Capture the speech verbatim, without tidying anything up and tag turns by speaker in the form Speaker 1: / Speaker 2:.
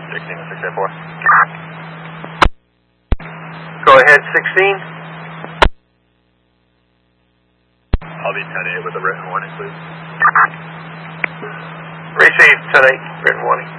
Speaker 1: sixteen to six eight four.
Speaker 2: Go ahead, sixteen.
Speaker 1: I'll be ten eight with a written warning, please.
Speaker 2: Receive ten eight, written warning.